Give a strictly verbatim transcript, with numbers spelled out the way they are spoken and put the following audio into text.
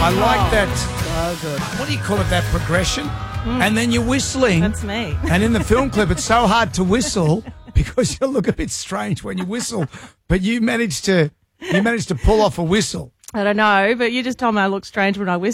I like Oh, that. So good. What do you call it? That progression, and then you're whistling. That's me. And in the film clip, it's so hard to whistle because you look a bit strange when you whistle. But you managed to you managed to pull off a whistle. I don't know, but you just told me I look strange when I whistle.